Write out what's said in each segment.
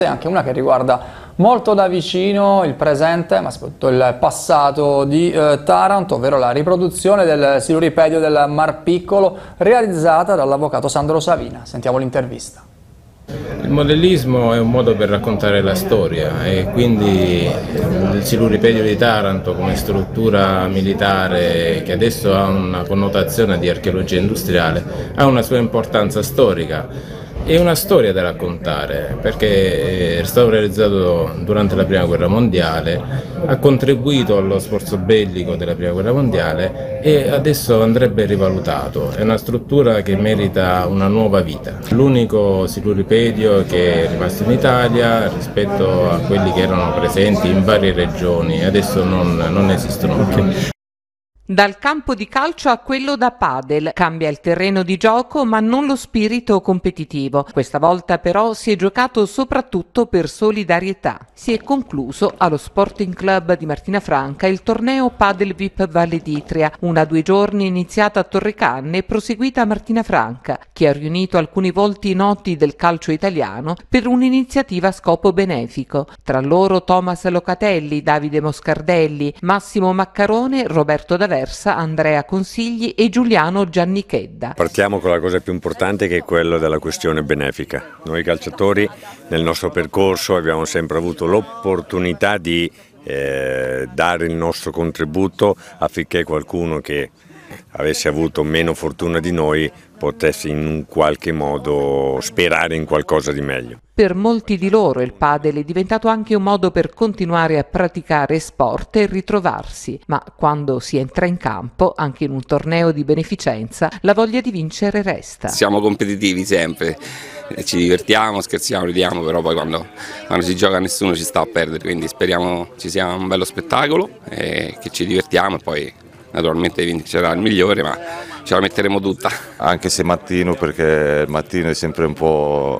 Anche una che riguarda molto da vicino il presente, ma soprattutto il passato di Taranto, ovvero la riproduzione del siluripedio del Mar Piccolo realizzata dall'avvocato Sandro Savina. Sentiamo l'intervista. Il modellismo è un modo per raccontare la storia e quindi il siluripedio di Taranto come struttura militare, che adesso ha una connotazione di archeologia industriale, ha una sua importanza storica. È una storia da raccontare perché è stato realizzato durante la Prima Guerra Mondiale, ha contribuito allo sforzo bellico della Prima Guerra Mondiale e adesso andrebbe rivalutato. È una struttura che merita una nuova vita. L'unico siluripedio che è rimasto in Italia rispetto a quelli che erano presenti in varie regioni, adesso non esistono più. Dal campo di calcio a quello da padel, cambia il terreno di gioco ma non lo spirito competitivo. Questa volta però si è giocato soprattutto per solidarietà. Si è concluso allo Sporting Club di Martina Franca il torneo Padel VIP Valle d'Itria, una 2 giorni iniziata a Torrecanne e proseguita a Martina Franca, che ha riunito alcuni volti noti del calcio italiano per un'iniziativa a scopo benefico. Tra loro Thomas Locatelli, Davide Moscardelli, Massimo Maccarone, Roberto D'Aversa, Andrea Consigli e Giuliano Giannichedda. Partiamo con la cosa più importante, che è quella della questione benefica. Noi calciatori nel nostro percorso abbiamo sempre avuto l'opportunità di dare il nostro contributo affinché qualcuno che avesse avuto meno fortuna di noi potesse in un qualche modo sperare in qualcosa di meglio. Per molti di loro il padel è diventato anche un modo per continuare a praticare sport e ritrovarsi, ma quando si entra in campo, anche in un torneo di beneficenza, la voglia di vincere resta. Siamo competitivi sempre, ci divertiamo, scherziamo, ridiamo, però poi quando si gioca nessuno ci sta a perdere, quindi speriamo ci sia un bello spettacolo e che ci divertiamo e poi naturalmente vincerà il migliore, ma ce la metteremo tutta. Anche se mattino, perché il mattino è sempre un po'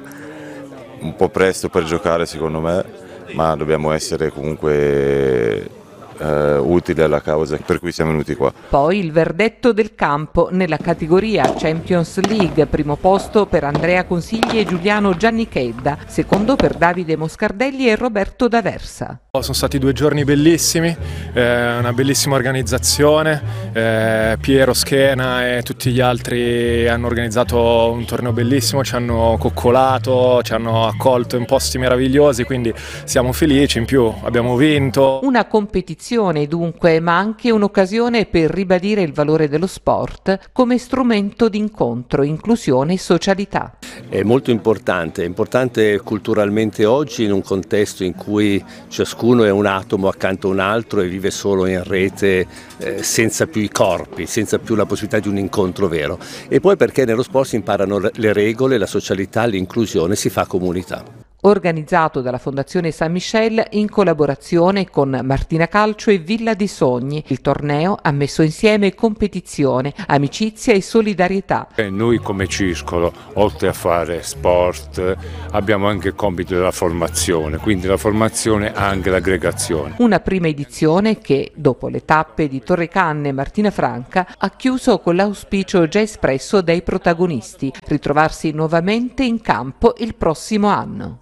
presto per giocare secondo me, ma dobbiamo essere comunque utili alla causa per cui siamo venuti qua. Poi il verdetto del campo nella categoria Champions League, primo posto per Andrea Consigli e Giuliano Giannichedda, secondo per Davide Moscardelli e Roberto D'Aversa. Sono stati 2 giorni bellissimi, una bellissima organizzazione, Piero Schena e tutti gli altri hanno organizzato un torneo bellissimo, ci hanno coccolato, ci hanno accolto in posti meravigliosi, quindi siamo felici, in più abbiamo vinto. Una competizione dunque, ma anche un'occasione per ribadire il valore dello sport come strumento di incontro, inclusione e socialità. È molto importante, è importante culturalmente oggi in un contesto in cui ciascuno è un atomo accanto a un altro e vive solo in rete senza più i corpi, senza più la possibilità di un incontro vero. E poi perché nello sport si imparano le regole, la socialità, l'inclusione, si fa comunità. Organizzato dalla Fondazione San Michel in collaborazione con Martina Calcio e Villa dei Sogni, il torneo ha messo insieme competizione, amicizia e solidarietà. Noi come Ciscolo, oltre a fare sport, abbiamo anche il compito della formazione, quindi la formazione ha anche l'aggregazione. Una prima edizione che, dopo le tappe di Torrecanne e Martina Franca, ha chiuso con l'auspicio già espresso dai protagonisti, ritrovarsi nuovamente in campo il prossimo anno.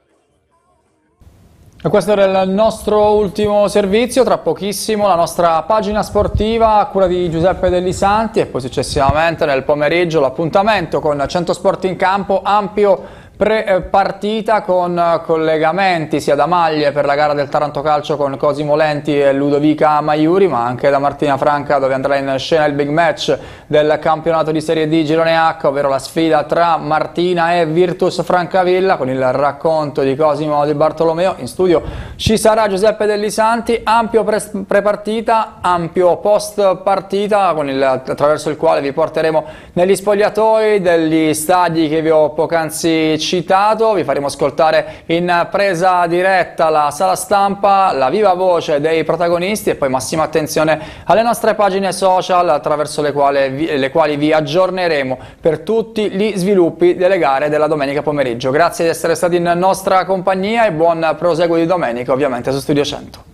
E questo era il nostro ultimo servizio, tra pochissimo la nostra pagina sportiva a cura di Giuseppe Dellisanti e poi successivamente nel pomeriggio l'appuntamento con 100 Sport in Campo, ampio pre-partita con collegamenti sia da maglie per la gara del Taranto Calcio con Cosimo Lenti e Ludovica Maiuri, ma anche da Martina Franca, dove andrà in scena il big match del campionato di Serie D Girone H, ovvero la sfida tra Martina e Virtus Francavilla, con il racconto di Cosimo Di Bartolomeo. In studio ci sarà Giuseppe Dellisanti, ampio pre-partita, ampio post-partita, attraverso il quale vi porteremo negli spogliatoi degli stadi che vi ho poc'anzi citato. Vi faremo ascoltare in presa diretta la sala stampa, la viva voce dei protagonisti e poi massima attenzione alle nostre pagine social, attraverso le quali vi aggiorneremo per tutti gli sviluppi delle gare della domenica pomeriggio. Grazie di essere stati in nostra compagnia e buon proseguo di domenica ovviamente su Studio 100.